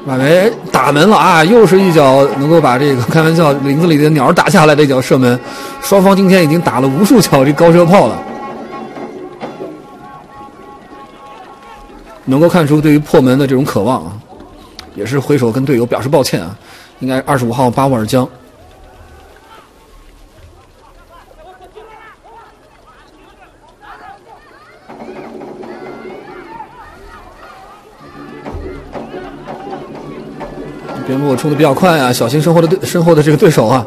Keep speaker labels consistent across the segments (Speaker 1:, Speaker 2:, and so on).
Speaker 1: 马维打门了啊！又是一脚能够把这个开玩笑林子里的鸟打下来的一脚射门。双方今天已经打了无数脚这高射炮了，能够看出对于破门的这种渴望啊，也是挥手跟队友表示抱歉啊。应该25号巴沃尔江。边路冲的比较快啊，小心身后的这个对手啊，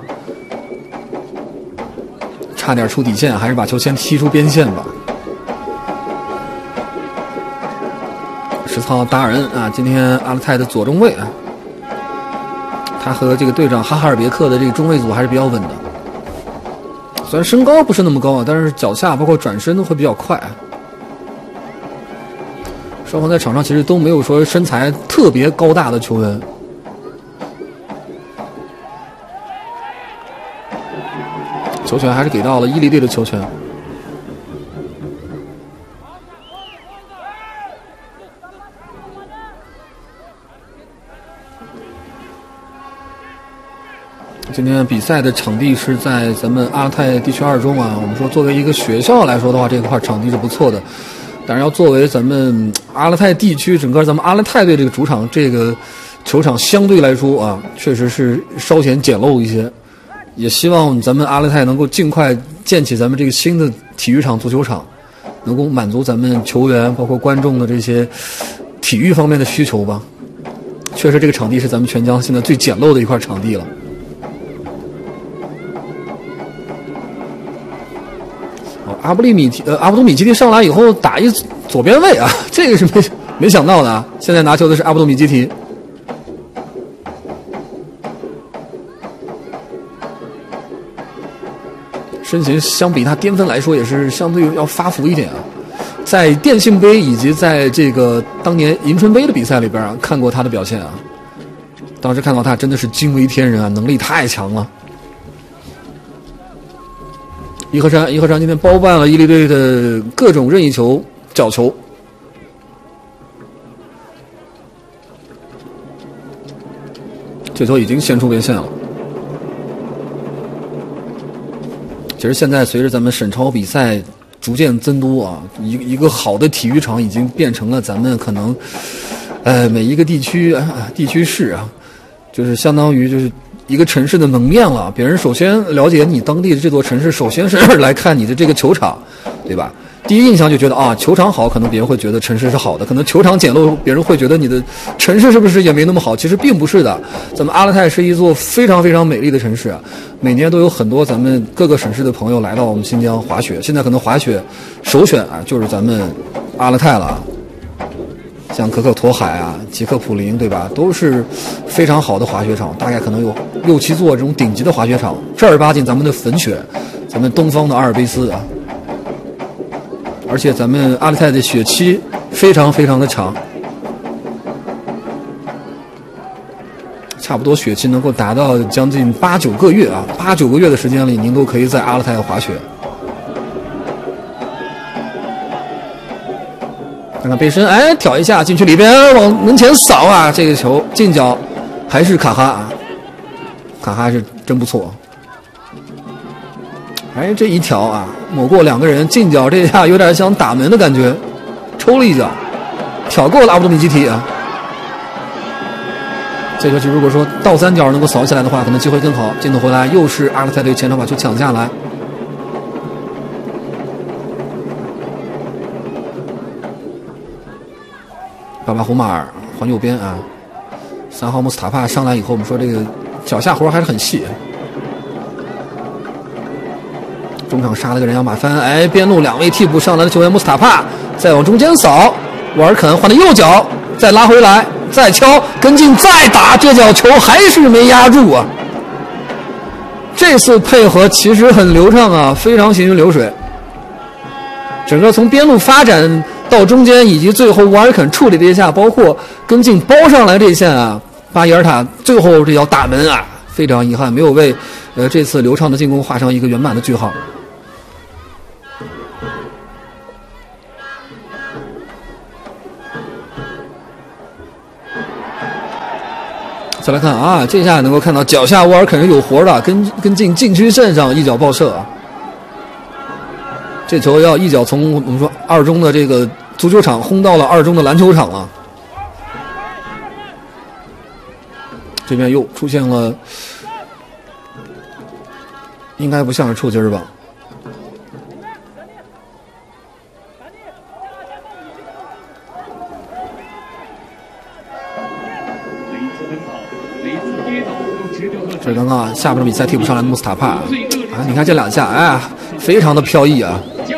Speaker 1: 差点出底线，还是把球先踢出边线吧。10号达尔恩啊，今天阿勒泰的左中卫啊，他和这个队长哈哈尔别克的这个中卫组还是比较稳的。虽然身高不是那么高啊，但是脚下包括转身都会比较快。双方在场上其实都没有说身材特别高大的球员。球权还是给到了伊犁队的球权。今天比赛的场地是在咱们阿勒泰地区2中啊。我们说作为一个学校来说的话，这块场地是不错的。但是要作为咱们阿勒泰地区整个咱们阿勒泰队这个主场，这个球场相对来说啊，确实是稍显简陋一些。也希望咱们阿勒泰能够尽快建起咱们这个新的体育场、足球场，能够满足咱们球员包括观众的这些体育方面的需求吧。确实，这个场地是咱们全疆现在最简陋的一块场地了。阿布杜米基蒂上来以后打一左边卫啊，这个是没想到的啊。现在拿球的是阿布杜米基提。身形相比他巅峰来说也是相对要发福一点啊。在电信杯以及在这个当年银春杯的比赛里边啊，看过他的表现啊。当时看到他真的是惊为天人啊，能力太强了。伊赫山今天包办了伊犁队的各种任意球、角球。这球已经先出边线了。其实现在随着咱们省超比赛逐渐增多啊，一个好的体育场已经变成了咱们可能，每一个地区市啊，就是相当于就是一个城市的门面了。别人首先了解你当地的这座城市，首先是来看你的这个球场，对吧？第一印象就觉得啊，球场好，可能别人会觉得城市是好的；可能球场简陋，别人会觉得你的城市是不是也没那么好？其实并不是的。咱们阿勒泰是一座非常非常美丽的城市啊，每年都有很多咱们各个省市的朋友来到我们新疆滑雪。现在可能滑雪首选啊，就是咱们阿勒泰了。像可可托海啊、吉克普林，对吧？都是非常好的滑雪场，大概可能有6-7座这种顶级的滑雪场。正儿八经咱们的粉雪，咱们东方的阿尔卑斯啊。而且咱们阿勒泰的雪期非常非常的长，差不多雪期能够达到将近8-9个月啊，8-9个月的时间里，您都可以在阿勒泰滑雪。看看背身，哎，挑一下禁区里边，往门前扫啊！这个球进角，还是卡哈啊，卡哈是真不错。哎，这一挑啊，抹过2个人，进角这下有点像打门的感觉，抽了一脚，挑过了阿布杜米基提啊。这个球如果说倒3角能够扫起来的话，可能机会更好。镜头回来，又是阿勒泰队前场把球抢下来。巴巴胡马尔还右边啊，3号穆斯塔帕上来以后，我们说这个脚下活还是很细。中场杀了个人仰马翻，哎，边路2位替补上来的球员穆斯塔帕再往中间扫，沃尔肯换的右脚，再拉回来，再敲，跟进再打，这脚球还是没压住啊。这次配合其实很流畅啊，非常行云流水。整个从边路发展到中间，以及最后沃尔肯处理了一下，包括跟进包上来这一线啊，巴伊尔塔最后这脚打门啊，非常遗憾没有为这次流畅的进攻画上一个圆满的句号。 再来看啊，这下能够看到脚下沃尔肯是有活的，跟进禁区线上一脚爆射啊。这球要一脚从我们说二中的这个足球场轰到了二中的篮球场了。这边又出现了，应该不像是触筋吧？这是刚刚下半场比赛替补上来的穆斯塔帕啊，你看这两下，哎，非常的飘逸啊。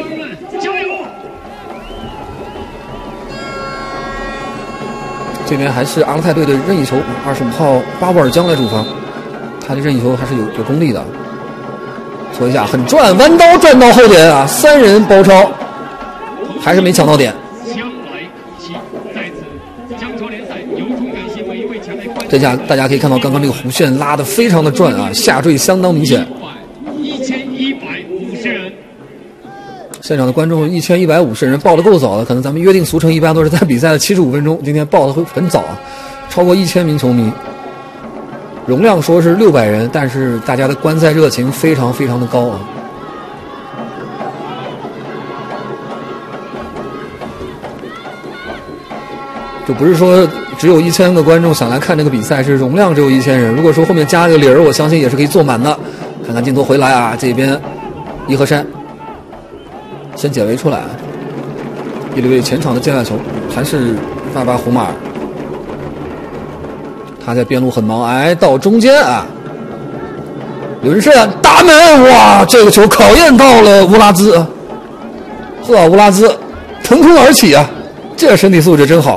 Speaker 1: 这边还是阿勒泰队的任意球，25号巴布尔江来主防，他的任意球还是有功力的。搓一下很转，弯刀转到后点啊，三人包抄，还是没抢到点。这下大家可以看到，刚刚这个弧线拉得非常的转啊，下坠相当明显。1150人，现场的观众1150人，报的够早的，可能咱们约定俗成一般都是在比赛的75分钟，今天报的会很早，超过1000名球迷。容量说是600人，但是大家的观赛热情非常非常的高啊。就不是说只有1000个观众想来看这个比赛，是容量只有1000人。如果说后面加个零，我相信也是可以坐满的。看看镜头回来啊，这边伊和山先解围出来，伊利卫前场的接下球还是巴巴胡马尔，他在边路很忙，哎，到中间啊，伦胜大门，哇，这个球考验到了乌拉兹，呵，乌拉兹腾空而起啊，这身体素质真好。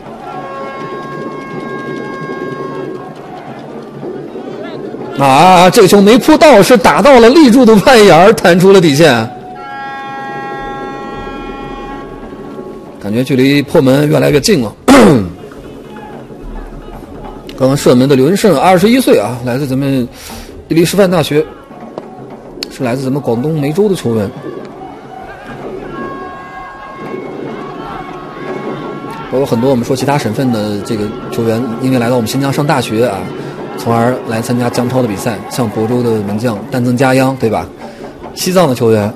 Speaker 1: 啊，这个球没扑到，是打到了立柱的外沿，弹出了底线。感觉距离破门越来越近了。刚刚射门的刘文胜，21岁啊，来自咱们伊犁师范大学，是来自咱们广东梅州的球员。包括很多我们说其他省份的这个球员，因为来到我们新疆上大学啊，从而来参加江超的比赛，像亳州的门将丹增加央，对吧？西藏的球员。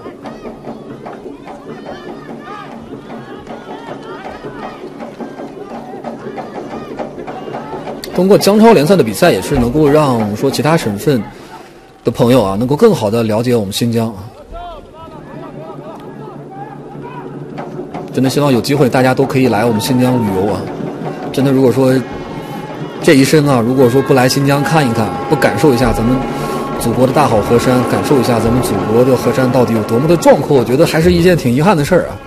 Speaker 1: 通过江超联赛的比赛，也是能够让我们说其他省份的朋友啊，能够更好的了解我们新疆啊。真的希望有机会大家都可以来我们新疆旅游啊！真的，如果说这一生啊，如果说不来新疆看一看，不感受一下咱们祖国的大好河山，感受一下咱们祖国的河山到底有多么的壮阔，我觉得还是一件挺遗憾的事儿啊。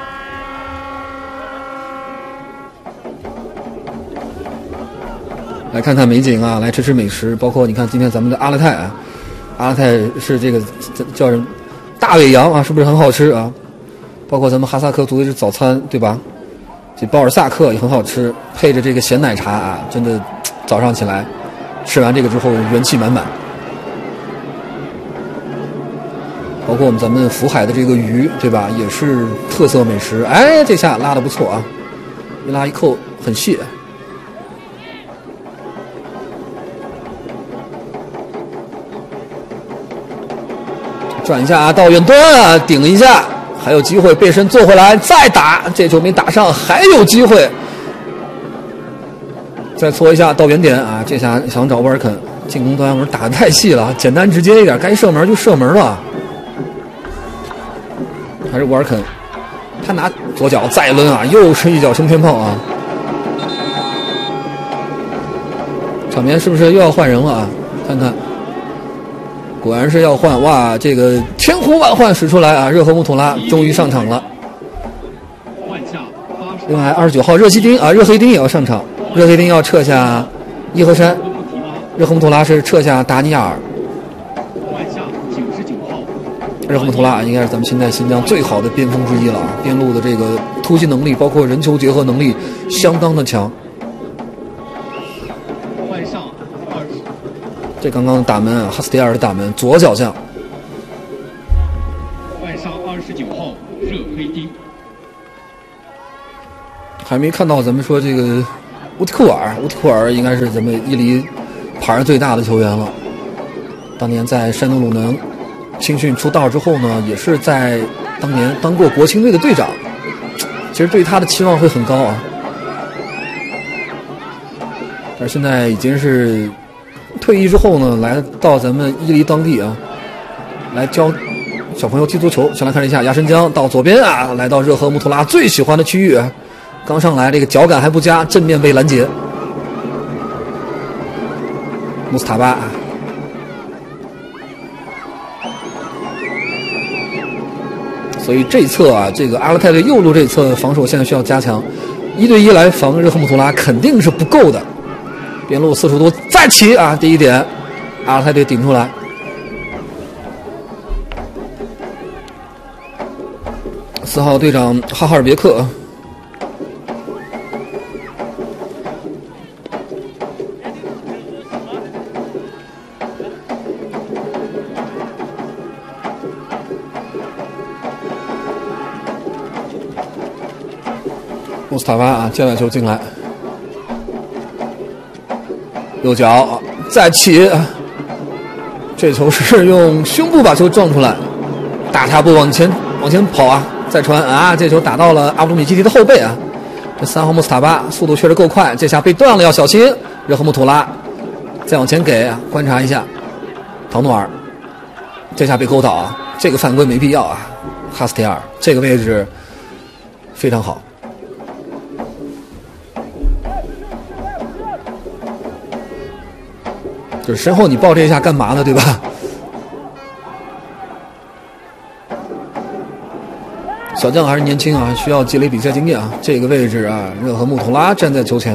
Speaker 1: 来看看美景啊，来吃吃美食，包括你看今天咱们的阿勒泰啊，阿勒泰是这个叫人大尾羊啊，是不是很好吃啊？包括咱们哈萨克族的这早餐，对吧？这鲍尔萨克也很好吃，配着这个咸奶茶啊，真的早上起来吃完这个之后元气满满。包括我们咱们福海的这个鱼，对吧？也是特色美食。哎，这下拉得不错啊，一拉一扣很细。转一下啊，到远端啊，顶一下，还有机会背身坐回来再打，这球没打上，还有机会。再搓一下到远点啊，这下想找沃尔肯，进攻端我们打得太细了，简单直接一点，该射门就射门了。还是沃尔肯，他拿左脚再抡啊，又是一脚升天炮啊！场面是不是又要换人了啊？看看。果然是要换，哇，这个千呼万唤使出来啊，热河木图拉终于上场了。另外29号热西丁啊，热黑丁也要上场，热黑丁要撤下伊和山，热河木图拉是撤下达尼亚尔。热河木图拉应该是咱们现在新疆最好的边锋之一了，边路的这个突击能力，包括人球结合能力相当的强。这刚刚打门啊，哈斯蒂尔的打门，左脚将。外上29号热黑丁，还没看到咱们说这个乌特库尔应该是咱们伊犁牌最大的球员了。当年在山东鲁能青训出道之后呢，也是在当年当过国青队的队长，其实对他的期望会很高啊。但是现在已经是退役之后呢，来到咱们伊犁当地啊，来教小朋友踢足球。先来看一下牙神江到左边啊，来到热河穆图拉最喜欢的区域，刚上来这个脚感还不佳，正面被拦截。穆斯塔巴，所以这一侧啊，这个阿勒泰队右路这一侧防守现在需要加强，1对1来防热河穆图拉肯定是不够的。边路4处多再起啊，第一点，阿勒泰队顶出来。4号队长哈哈尔别克。穆斯塔巴啊，接来球进来，右脚再起，这球是用胸部把球撞出来，大踏步往前跑啊，再传啊，这球打到了阿布杜米基提的后背啊。这3号穆斯塔巴速度确实够快，这下被断了要小心。热河穆图拉再往前给，观察一下，唐努尔这下被勾倒啊，这个犯规没必要啊。哈斯提尔这个位置非常好。就是身后你抱这一下干嘛呢，对吧？小将还是年轻啊，需要积累比赛经验啊。这个位置啊，热河穆图拉站在球前。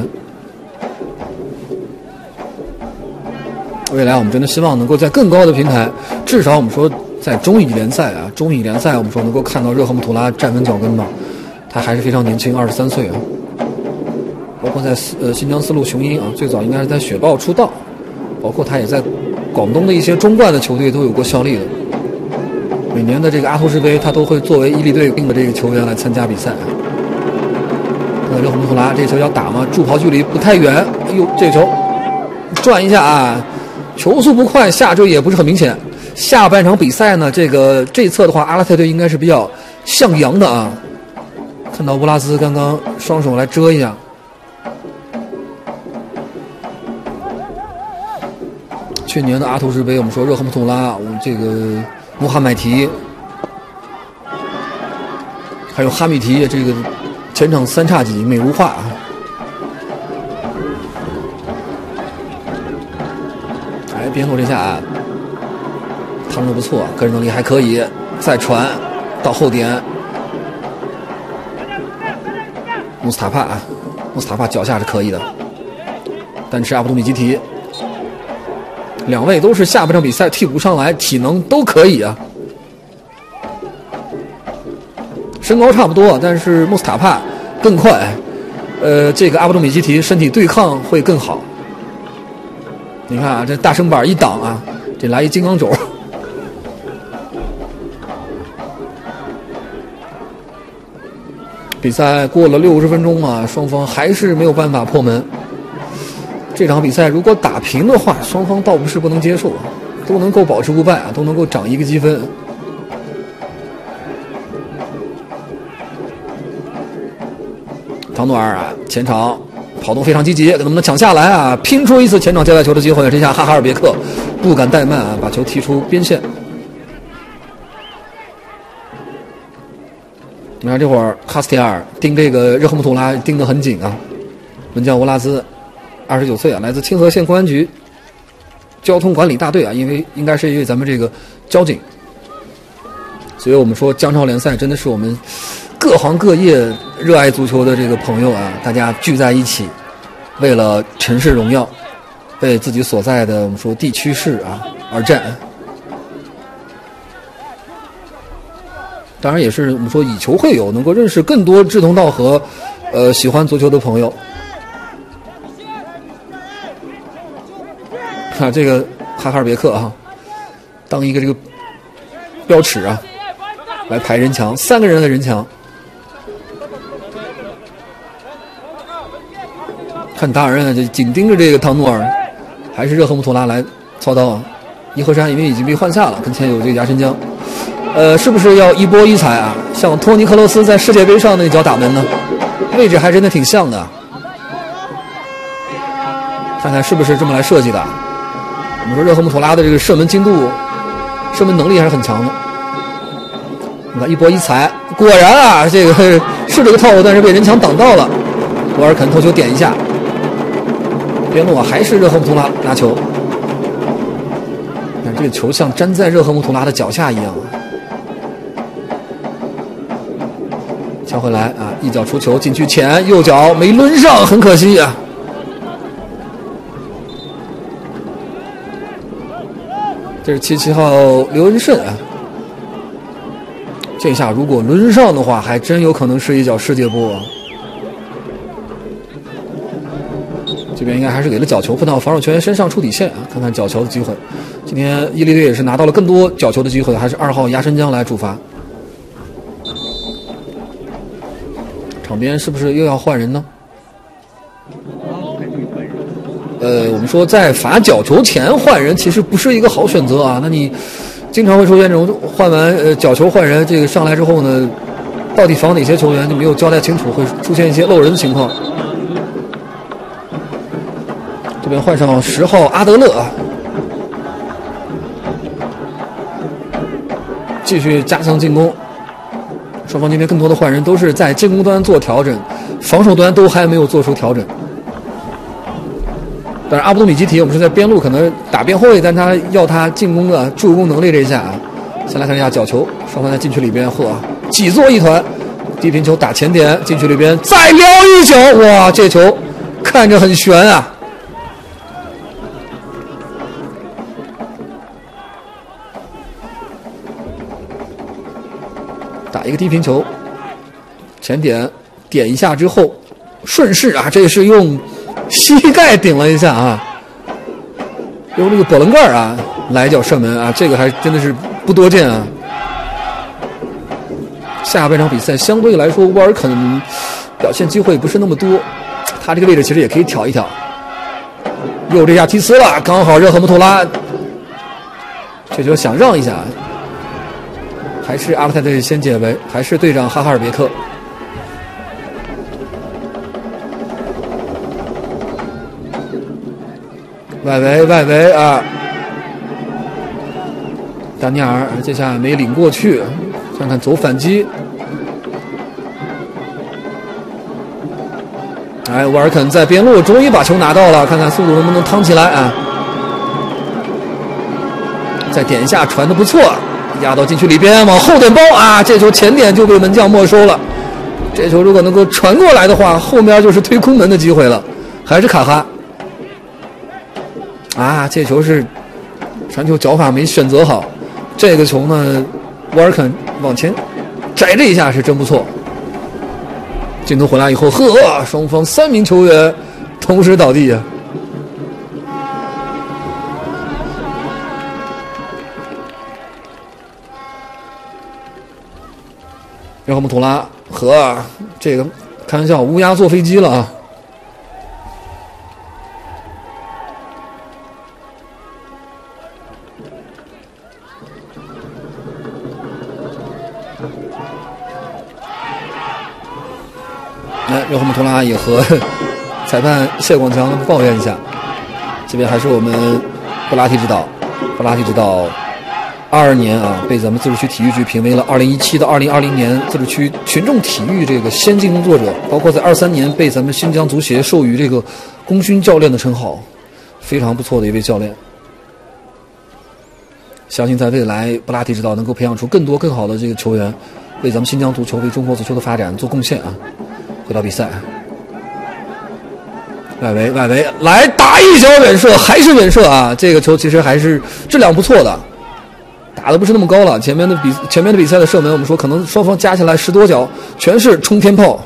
Speaker 1: 未来我们真的希望能够在更高的平台，至少我们说在中乙联赛啊，中乙联赛我们说能够看到热河穆图拉站稳脚跟吧。他还是非常年轻，23岁啊。包括在新疆丝路雄鹰啊，最早应该是在雪豹出道。包括他也在广东的一些中冠的球队都有过效力的。每年的这个阿图什杯，他都会作为伊犁队定的这个球员来参加比赛。热河穆图拉这球要打吗？助跑距离不太远。哎呦，这球转一下啊，球速不快，下坠也不是很明显。下半场比赛呢，这一侧的话，阿拉泰队应该是比较向阳的啊。看到乌拉兹刚刚双手来遮一下。去年的阿图什杯，我们说热河穆图拉，我们这个穆罕麦提，还有哈米提，这个前场3叉戟美如画啊。哎，边路这下啊，趟着不错，个人能力还可以，再传到后点，穆斯塔帕啊，穆斯塔帕脚下是可以的，但是阿布杜米基提。两位都是下半场比赛替补上来，体能都可以啊，身高差不多，但是穆斯塔帕更快，这个阿布杜米基提身体对抗会更好。你看啊，这大身板一挡啊，这来一金刚肘。比赛过了60分钟啊，双方还是没有办法破门。这场比赛如果打平的话，双方倒不是不能接受，都能够保持不败啊，都能够涨1个积分。唐努尔啊，前场跑动非常积极，能不能抢下来啊？拼出一次前场接待球的机会，这下哈哈尔别克不敢怠慢啊，把球踢出边线。你看这会儿哈斯提尔盯这个热河穆图拉盯得很紧啊，门将乌拉兹。29岁啊，来自清河县公安局交通管理大队啊，应该是因为咱们这个交警，所以我们说江超联赛真的是我们各行各业热爱足球的这个朋友啊，大家聚在一起，为了城市荣耀，为自己所在的我们说地区市啊而战。当然也是我们说以球会友，能够认识更多志同道合喜欢足球的朋友。啊，这个哈哈尔别克啊，当一个这个标尺啊，来排人墙，3个人的人墙。 看达尔人就紧盯着这个汤努尔，还是热赫姆图拉来操刀啊。伊赫山因为已经被换下了，跟前有这个牙神将，是不是要一波一踩啊？像托尼克罗斯在世界杯上那脚打门呢，位置还真的挺像的。看看是不是这么来设计的？我们说热赫姆图拉的这个射门精度、射门能力还是很强的。你看一波一踩，果然啊，这个是这个套路，但是被人墙挡到了。博尔肯头球点一下，边路啊还是热赫姆图拉拿球。但这个球像粘在热赫姆图拉的脚下一样。敲回来啊，一脚出球，禁区前右脚没抡上，很可惜啊。这是77号刘恩胜啊，这下如果抡上的话，还真有可能是一脚世界波。这边应该还是给了角球，碰到防守球员身上出底线啊，看看角球的机会。今天伊利队也是拿到了更多角球的机会，还是2号牙神将来主罚。场边是不是又要换人呢？我们说在罚角球前换人其实不是一个好选择啊。那你经常会出现这种换完角球换人，这个上来之后呢，到底防哪些球员就没有交代清楚，会出现一些漏人的情况。这边换上10号阿德勒啊，继续加强进攻。双方今天更多的换人都是在进攻端做调整，防守端都还没有做出调整。但是阿布杜米基提我们是在边路可能打边后卫，但他要他进攻的助攻能力这一下啊。先来看一下角球，双方在禁区里边挤作一团，低平球打前点，禁区里边再撩一脚，哇，这球看着很悬啊。打一个低平球，前点点一下之后，顺势啊，这是用膝盖顶了一下啊，用这个波棱盖啊来一脚射门啊，这个还真的是不多见啊。下半场比赛相对来说，沃尔肯表现机会不是那么多，他这个位置其实也可以挑一挑。又这下踢呲了，刚好热赫姆图拉这球想让一下。还是阿布泰队先解围，还是队长哈哈尔别克。外围啊，丹尼尔这下没领过去，看看走反击。哎，沃尔肯在边路终于把球拿到了，看看速度能不能趟起来啊！再点一下，传的不错。压到禁区里边，往后点包啊！这球前点就被门将没收了。这球如果能够传过来的话，后面就是推空门的机会了。还是卡哈啊！这球是传球脚法没选择好。这个球呢，沃尔肯往前摘这一下是真不错。镜头回来以后，双方3名球员同时倒地啊！热赫姆图拉和这个开玩笑，乌鸦坐飞机了啊！来，热赫姆图拉也和裁判谢广强抱怨一下。这边还是我们布拉提指导22年啊，被咱们自治区体育局评为了2017到2020年自治区群众体育这个先进工作者，包括在23年被咱们新疆足协授予这个功勋教练的称号，非常不错的一位教练。相信在未来布拉提指导能够培养出更多更好的这个球员，为咱们新疆足球、为中国足球的发展做贡献啊！回到比赛，外围来打一脚远射，还是远射啊！这个球其实还是质量不错的。打的不是那么高了，前面的比赛的射门，我们说可能双方加起来10多脚，全是冲天炮。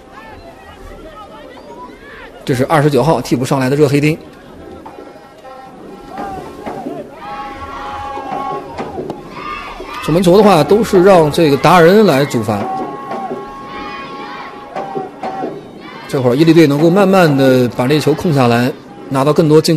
Speaker 1: 这是29号替补上来的热黑丁。守门球的话，都是让这个达尔恩来主罚。 这会儿伊利队能够慢慢的把这球控下来，拿到更多进